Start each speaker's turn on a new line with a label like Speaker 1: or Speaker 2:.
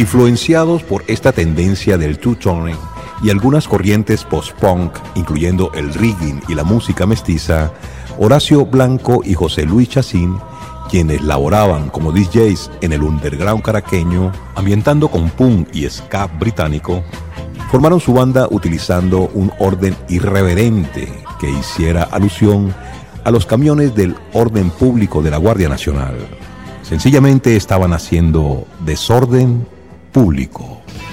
Speaker 1: Influenciados por esta tendencia del two-tone y algunas corrientes post-punk, incluyendo el rigging y la música mestiza, Horacio Blanco y José Luis Chacín, quienes laboraban como DJs en el underground caraqueño, ambientando con punk y ska británico, formaron su banda utilizando un orden irreverente que hiciera alusión a los camiones del orden público de la Guardia Nacional. Sencillamente estaban haciendo desorden público.